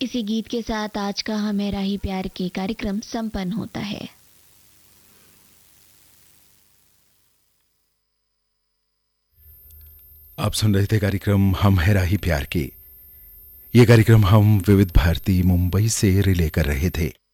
इसी गीत के साथ आज का हम मेरा ही प्यार के कार्यक्रम संपन्न होता है। आप सुन रहे थे कार्यक्रम हम है राही प्यार की। ये कार्यक्रम हम विविध भारती मुंबई से रिले कर रहे थे।